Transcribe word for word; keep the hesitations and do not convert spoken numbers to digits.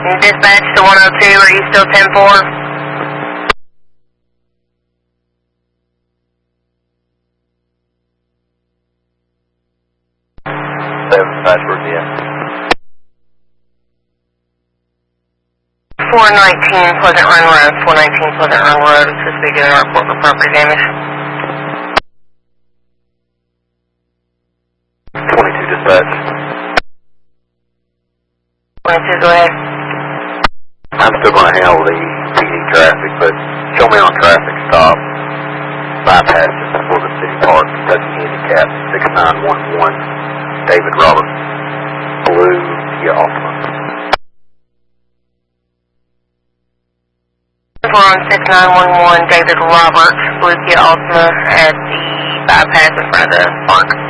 Dispatch to one oh two, are you still ten four? seven Patchwork, yeah. four nineteen Pleasant Run Road, four nineteen Pleasant Run Road, it's supposed to be getting a report for property damage. twenty-two Dispatch. twenty-two, go ahead. I'm still going to handle the P D traffic, but show me on traffic stop. Bypass just before the City Park, Kentucky Handicap, six nine one one, David Roberts, Blue Kia Altima. We're on six nine one one, David Roberts, Blue Kia Altima at the bypass in front of the park.